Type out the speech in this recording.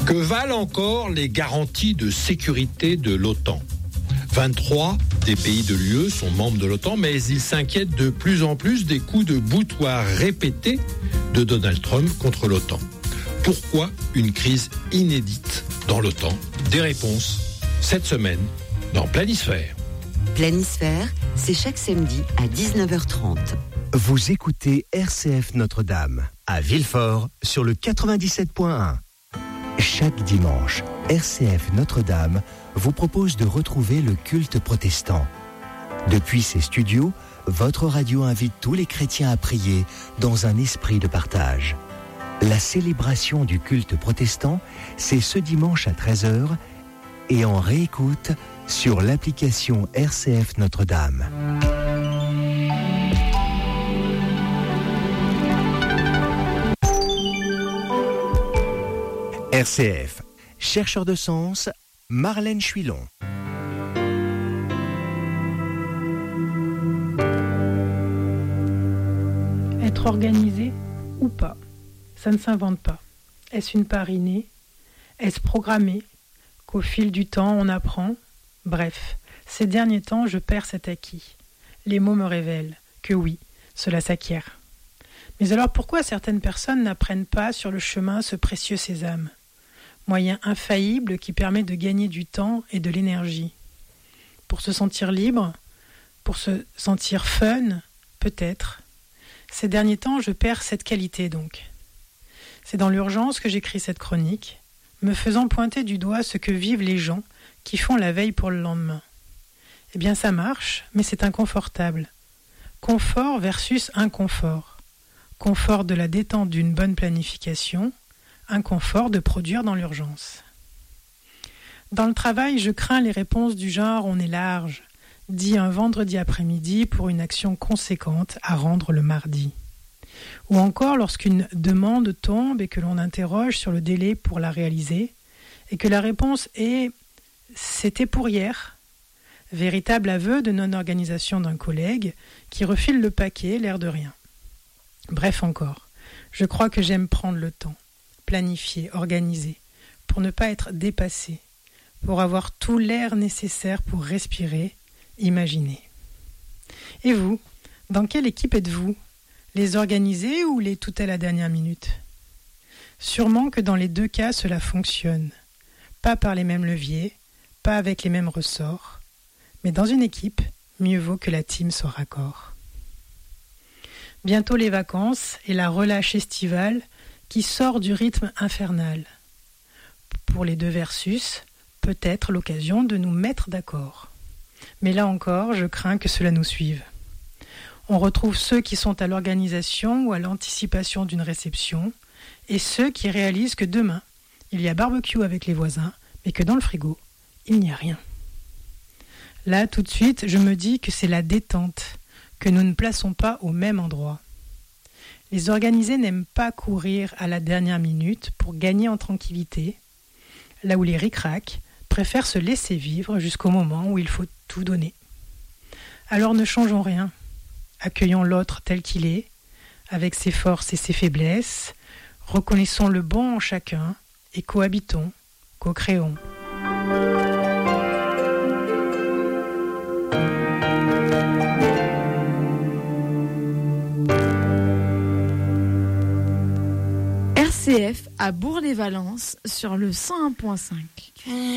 Que valent encore les garanties de sécurité de l'OTAN ? 23 des pays de l'UE sont membres de l'OTAN, mais ils s'inquiètent de plus en plus des coups de boutoir répétés de Donald Trump contre l'OTAN. Pourquoi une crise inédite dans l'OTAN ? Des réponses cette semaine dans Planisphère. Planisphère, c'est chaque samedi à 19h30. Vous écoutez RCF Notre-Dame à Villefort sur le 97.1. Chaque dimanche, RCF Notre-Dame vous propose de retrouver le culte protestant. Depuis ses studios, votre radio invite tous les chrétiens à prier dans un esprit de partage. La célébration du culte protestant, c'est ce dimanche à 13h et en réécoute sur l'application RCF Notre-Dame. RCF, chercheur de sens, Marlène Chuilon. Être organisé ou pas, ça ne s'invente pas. Est-ce une part innée ? Est-ce programmé ? Qu'au fil du temps on apprend ? Bref, ces derniers temps je perds cet acquis. Les mots me révèlent que oui, cela s'acquiert. Mais alors pourquoi certaines personnes n'apprennent pas sur le chemin ce précieux sésame ? Moyen infaillible qui permet de gagner du temps et de l'énergie. Pour se sentir libre, pour se sentir fun, peut-être. Ces derniers temps, je perds cette qualité donc. C'est dans l'urgence que j'écris cette chronique, me faisant pointer du doigt ce que vivent les gens qui font la veille pour le lendemain. Eh bien ça marche, mais c'est inconfortable. Confort versus inconfort. Confort de la détente d'une bonne planification, inconfort de produire dans l'urgence. Dans le travail, je crains les réponses du genre « on est large », dit un vendredi après-midi pour une action conséquente à rendre le mardi. Ou encore lorsqu'une demande tombe et que l'on interroge sur le délai pour la réaliser et que la réponse est « c'était pour hier », véritable aveu de non-organisation d'un collègue qui refile le paquet, l'air de rien. Bref encore, je crois que j'aime prendre le temps. Planifier, organiser, pour ne pas être dépassé, pour avoir tout l'air nécessaire pour respirer, imaginer. Et vous, dans quelle équipe êtes-vous ? Les organisés ou les tout à la dernière minute ? Sûrement que dans les deux cas, cela fonctionne. Pas par les mêmes leviers, pas avec les mêmes ressorts, mais dans une équipe, mieux vaut que la team soit raccord. Bientôt les vacances et la relâche estivale qui sort du rythme infernal. Pour les deux versus, peut-être l'occasion de nous mettre d'accord. Mais là encore, je crains que cela nous suive. On retrouve ceux qui sont à l'organisation ou à l'anticipation d'une réception, et ceux qui réalisent que demain, il y a barbecue avec les voisins, mais que dans le frigo, il n'y a rien. Là, tout de suite, je me dis que c'est la détente, que nous ne plaçons pas au même endroit. Les organisés n'aiment pas courir à la dernière minute pour gagner en tranquillité, là où les ric-rac préfèrent se laisser vivre jusqu'au moment où il faut tout donner. Alors ne changeons rien, accueillons l'autre tel qu'il est, avec ses forces et ses faiblesses, reconnaissons le bon en chacun et cohabitons, co-créons. RCF à Bourg-les-Valences sur le 101.5.